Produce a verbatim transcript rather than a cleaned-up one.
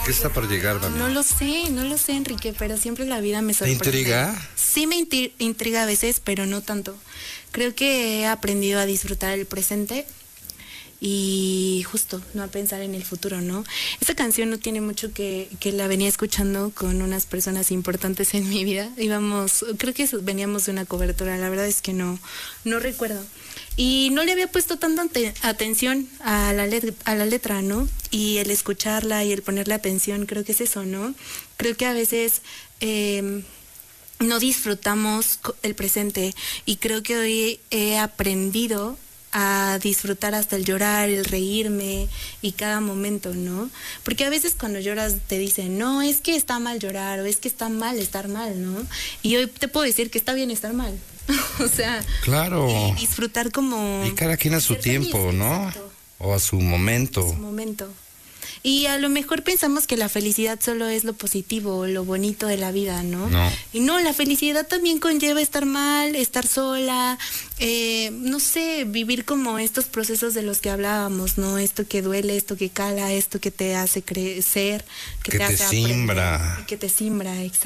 ¿Qué está por llegar, mami? No lo sé, no lo sé, Enrique, pero siempre la vida me sorprende. ¿Te intriga? Sí me inti- intriga a veces, pero no tanto. Creo que he aprendido a disfrutar el presente y justo no a pensar en el futuro, ¿no? Esta canción no tiene mucho que, que la venía escuchando con unas personas importantes en mi vida. Íbamos, creo que veníamos de una cobertura, la verdad es que no, no recuerdo. Y no le había puesto tanta ante- atención a la, let- a la letra, ¿no? Y el escucharla y el ponerle atención, creo que es eso, ¿no? Creo que a veces eh, no disfrutamos co- el presente y creo que hoy he aprendido a disfrutar hasta el llorar, el reírme y cada momento, ¿no? Porque a veces cuando lloras te dicen, no, es que está mal llorar o es que está mal estar mal, ¿no? Y hoy te puedo decir que está bien estar mal. O sea, claro. Y disfrutar como... Y cada quien a su ser tiempo, feliz, ¿no? exacto, O a su momento. su momento. Y a lo mejor pensamos que la felicidad solo es lo positivo, lo bonito de la vida, ¿no? No. Y no, la felicidad también conlleva estar mal, estar sola, eh, no sé, vivir como estos procesos de los que hablábamos, ¿no? Esto que duele, esto que cala, esto que te hace crecer, que, Que te te hace simbra. aprender, y que te simbra, exacto.